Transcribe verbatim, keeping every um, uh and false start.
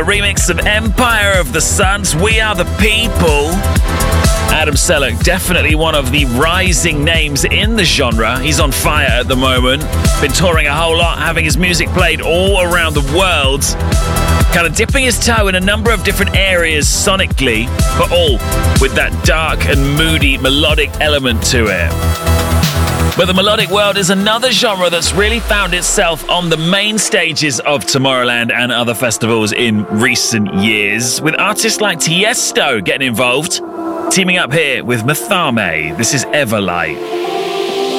A remix of Empire of the Suns, We Are the People. Adam Selleck, definitely one of the rising names in the genre. He's on fire at the moment. Been touring a whole lot, having his music played all around the world. Kind of dipping his toe in a number of different areas sonically, but all with that dark and moody melodic element to it. But the melodic world is another genre that's really found itself on the main stages of Tomorrowland and other festivals in recent years, with artists like Tiesto getting involved, teaming up here with Mathame. This is Everlight.